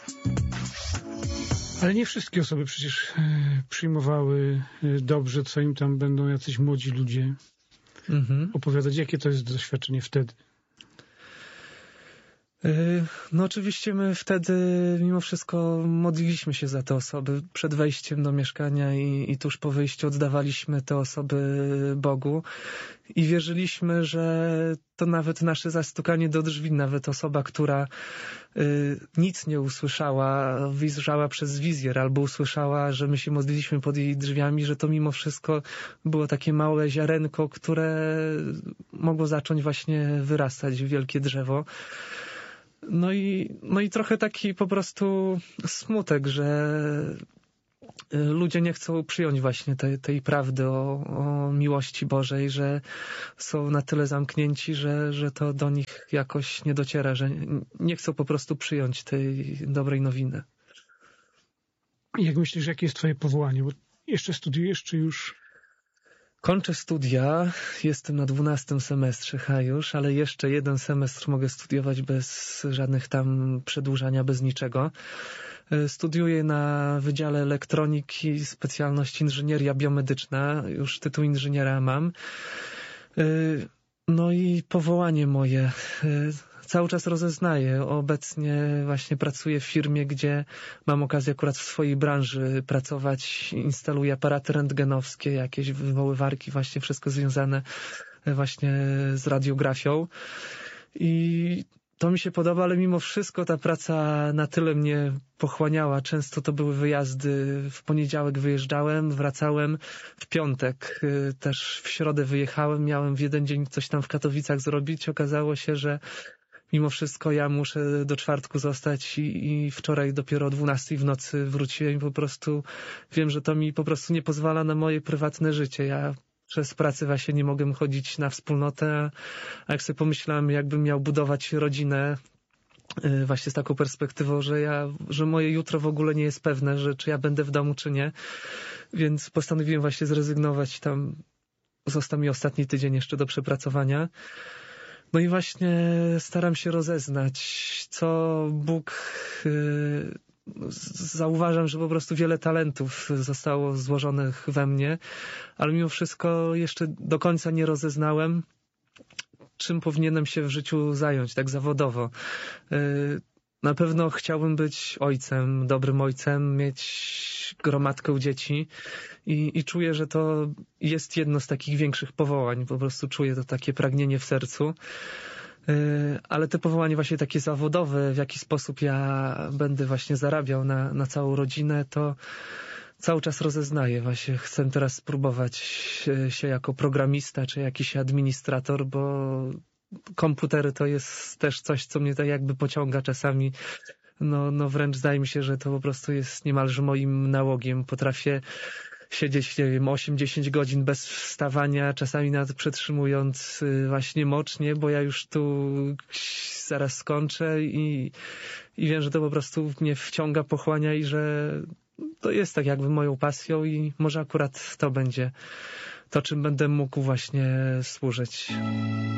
Ale nie wszystkie osoby przecież przyjmowały dobrze, co im tam będą jacyś młodzi ludzie opowiadać. Jakie to jest doświadczenie wtedy? No oczywiście my wtedy mimo wszystko modliliśmy się za te osoby przed wejściem do mieszkania i tuż po wyjściu oddawaliśmy te osoby Bogu i wierzyliśmy, że to nawet nasze zastukanie do drzwi, nawet osoba, która nic nie usłyszała, wyjrzała przez wizjer albo usłyszała, że my się modliliśmy pod jej drzwiami, że to mimo wszystko było takie małe ziarenko, które mogło zacząć właśnie wyrastać w wielkie drzewo. No i trochę taki po prostu smutek, że ludzie nie chcą przyjąć właśnie tej prawdy o miłości Bożej, że są na tyle zamknięci, że to do nich jakoś nie dociera, że nie chcą po prostu przyjąć tej dobrej nowiny. Jak myślisz, jakie jest twoje powołanie? Bo jeszcze studiujesz, czy już... Kończę studia, jestem na 12 semestrze już, ale jeszcze jeden semestr mogę studiować bez żadnych tam przedłużania, bez niczego. Studiuję na Wydziale Elektroniki, specjalność inżynieria biomedyczna, już tytuł inżyniera mam. No i powołanie moje. Cały czas rozeznaję. Obecnie właśnie pracuję w firmie, gdzie mam okazję akurat w swojej branży pracować. Instaluję aparaty rentgenowskie, jakieś wywoływarki, właśnie wszystko związane właśnie z radiografią. I to mi się podoba, ale mimo wszystko ta praca na tyle mnie pochłaniała. Często to były wyjazdy. W poniedziałek wyjeżdżałem, wracałem w piątek. Też w środę wyjechałem, miałem w jeden dzień coś tam w Katowicach zrobić. Okazało się, że mimo wszystko ja muszę do czwartku zostać i wczoraj dopiero o 12 w nocy wróciłem i po prostu wiem, że to mi po prostu nie pozwala na moje prywatne życie. Ja przez pracę właśnie nie mogę chodzić na wspólnotę, a jak sobie pomyślałem, jakbym miał budować rodzinę właśnie z taką perspektywą, że moje jutro w ogóle nie jest pewne, że czy ja będę w domu, czy nie. Więc postanowiłem właśnie zrezygnować. Tam został mi ostatni tydzień jeszcze do przepracowania. No i właśnie staram się rozeznać, co Bóg... Zauważam, że po prostu wiele talentów zostało złożonych we mnie, ale mimo wszystko jeszcze do końca nie rozeznałem, czym powinienem się w życiu zająć, tak zawodowo. Na pewno chciałbym być ojcem, dobrym ojcem, mieć gromadkę dzieci i czuję, że to jest jedno z takich większych powołań. Po prostu czuję to takie pragnienie w sercu. Ale te powołanie właśnie takie zawodowe, w jaki sposób ja będę właśnie zarabiał na całą rodzinę, to cały czas rozeznaję. Właśnie chcę teraz spróbować się jako programista czy jakiś administrator, bo komputery to jest też coś, co mnie tak jakby pociąga czasami. No wręcz zdaje mi się, że to po prostu jest niemalże moim nałogiem. Potrafię siedzieć, nie wiem, 8-10 godzin bez wstawania, czasami nawet przetrzymując właśnie mocznie, bo ja już tu zaraz skończę i wiem, że to po prostu mnie wciąga, pochłania i że to jest tak jakby moją pasją i może akurat to będzie to, czym będę mógł właśnie służyć.